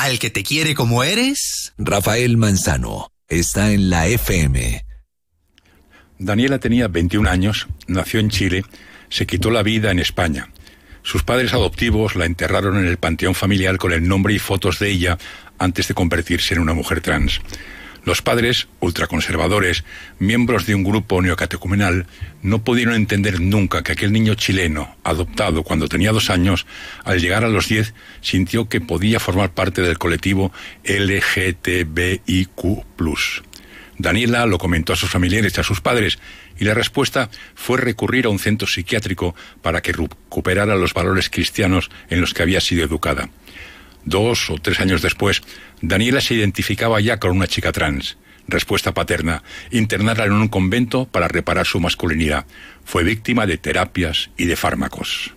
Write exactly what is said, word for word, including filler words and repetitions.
al que te quiere como eres? Rafael Manzano está en la F M. Daniela tenía veintiún años, nació en Chile, se quitó la vida en España. Sus padres adoptivos la enterraron en el panteón familiar con el nombre y fotos de ella antes de convertirse en una mujer trans. Los padres, ultraconservadores, miembros de un grupo neocatecumenal, no pudieron entender nunca que aquel niño chileno, adoptado cuando tenía dos años, al llegar a los diez, sintió que podía formar parte del colectivo L G T B I Q plus. Daniela lo comentó a sus familiares y a sus padres, y la respuesta fue recurrir a un centro psiquiátrico para que recuperara los valores cristianos en los que había sido educada. Dos o tres años después, Daniela se identificaba ya con una chica trans. Respuesta paterna: internarla en un convento para reparar su masculinidad. Fue víctima de terapias y de fármacos.